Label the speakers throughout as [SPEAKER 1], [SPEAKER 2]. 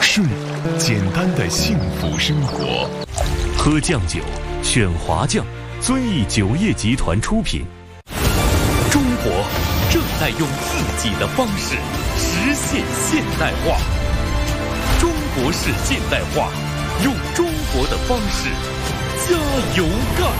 [SPEAKER 1] 睡简单的幸福生活。喝酱酒，选华酱，遵义酒业集团出品。中国正在用自己的方式实现现代化。中国式现代化，用中国的方式加油干！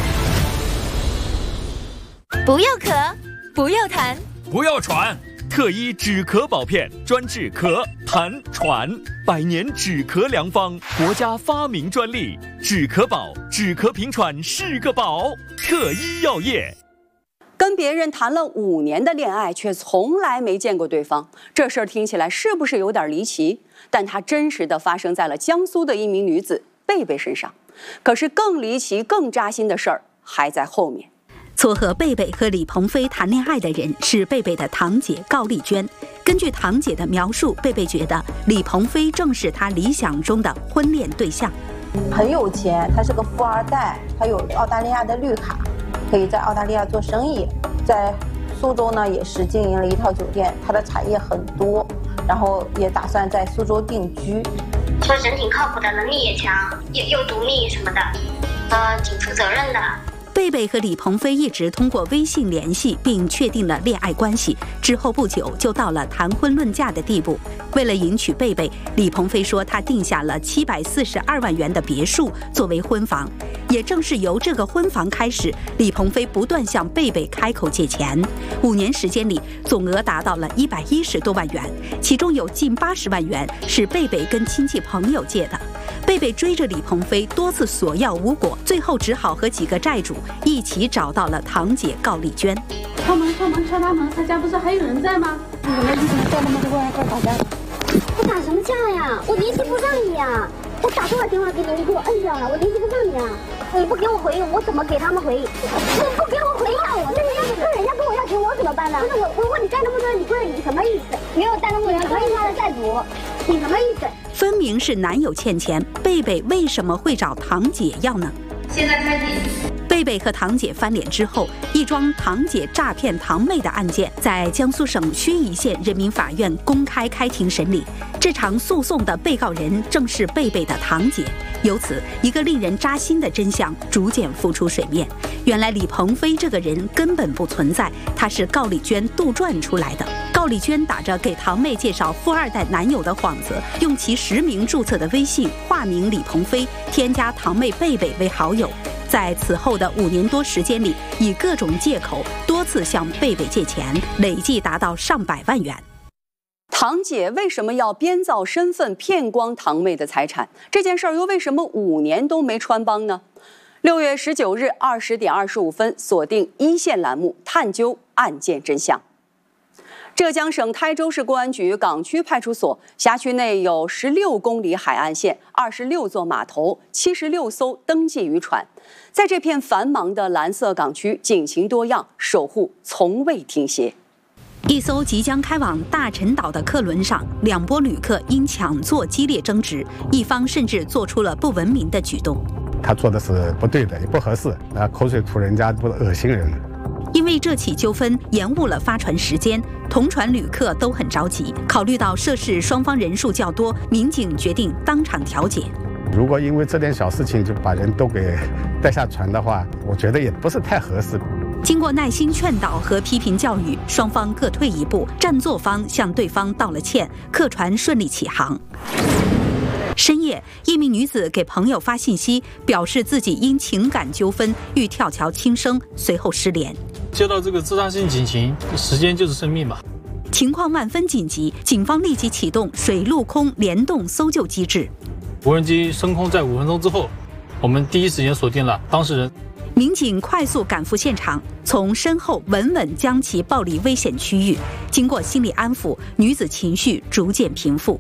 [SPEAKER 2] 不要咳，不要痰，
[SPEAKER 1] 不要喘。特医止咳宝片，专治咳、痰、喘，100年止咳良方，国家发明专利。止咳宝，止咳平喘是个宝。特医药业。
[SPEAKER 3] 跟别人谈了5年的恋爱，却从来没见过对方，这事儿听起来是不是有点离奇？但它真实的发生在了江苏的一名女子贝贝身上。可是更离奇、更扎心的事儿还在后面。
[SPEAKER 4] 撮合贝贝和李鹏飞谈恋爱的人是贝贝的堂姐高丽娟。根据堂姐的描述，贝贝觉得李鹏飞正是她理想中的婚恋对象。
[SPEAKER 5] 很有钱，他是个富二代，他有澳大利亚的绿卡，可以在澳大利亚做生意，在苏州呢也是经营了一套酒店，他的产业很多，然后也打算在苏州定居。
[SPEAKER 6] 说人挺靠谱的，能力也强，又独立什么的，挺负责任的。
[SPEAKER 4] 贝贝和李鹏飞一直通过微信联系，并确定了恋爱关系。之后不久就到了谈婚论嫁的地步。为了迎娶贝贝，李鹏飞说他定下了742万元的别墅作为婚房。也正是由这个婚房开始，李鹏飞不断向贝贝开口借钱。5年时间里，总额达到了110多万元，其中有近80万元是贝贝跟亲戚朋友借的。贝贝追着李鹏飞多次索要无果，最后只好和几个债主一起找到了堂姐高丽娟。
[SPEAKER 7] 敲门，敲他门，他家不是还有人在吗？你怎么叫那么多人过来打架？
[SPEAKER 6] 我打什么架呀？我联系不上你呀！我打多少电话给你，你给我摁掉了，我联系不上你啊！你不给我回应，我怎么给他们回应？你不给我回应，那人家跟我要钱，我怎么办呢？不是我问你贷那么多，你不是你什么意思？没有贷那么多，可以他的债主，你什么意思？
[SPEAKER 4] 分明是男友欠钱，贝贝为什么会找堂姐要呢？
[SPEAKER 7] 现在开庭。
[SPEAKER 4] 贝贝和堂姐翻脸之后，一桩堂姐诈骗堂妹的案件在江苏省盱眙县人民法院公开开庭审理。这场诉讼的被告人正是贝贝的堂姐。由此，一个令人扎心的真相逐渐浮出水面：原来李鹏飞这个人根本不存在，他是高丽娟杜撰出来的。高丽娟打着给堂妹介绍富二代男友的幌子，用其实名注册的微信化名李鹏飞，添加堂妹贝贝为好友。在此后的5年多时间里，以各种借口多次向贝贝借钱，累计达到上百万元。
[SPEAKER 3] 堂姐为什么要编造身份骗光堂妹的财产？这件事儿又为什么5年都没穿帮呢？6月19日20点25分，锁定一线栏目，探究案件真相。浙江省台州市公安局港区派出所辖区内有16公里海岸线、26座码头、76艘登记渔船。在这片繁忙的蓝色港区，警情多样，守护从未停歇。
[SPEAKER 4] 一艘即将开往大陈岛的客轮上，2波旅客因抢座激烈争执，一方甚至做出了不文明的举动。
[SPEAKER 8] 他做的是不对的，也不合适，口水吐人家，不是恶心人。
[SPEAKER 4] 因为这起纠纷延误了发船时间，同船旅客都很着急。考虑到涉事双方人数较多，民警决定当场调解。
[SPEAKER 8] 如果因为这点小事情就把人都给带下船的话，我觉得也不是太合适。
[SPEAKER 4] 经过耐心劝导和批评教育，双方各退一步，占座方向对方道了歉，客船顺利起航。深夜，一名女子给朋友发信息，表示自己因情感纠纷欲跳桥轻生，随后失联。
[SPEAKER 9] 接到这个自杀性警情，时间就是生命嘛。
[SPEAKER 4] 情况万分紧急，警方立即启动水陆空联动搜救机制。
[SPEAKER 9] 无人机升空在5分钟之后，我们第一时间锁定了当事人。
[SPEAKER 4] 民警快速赶赴现场，从身后稳稳将其抱离危险区域。经过心理安抚，女子情绪逐渐平复。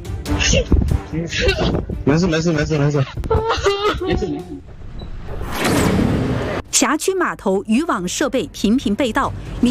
[SPEAKER 8] 没事。
[SPEAKER 4] 辖区码头渔网设备频频被盗。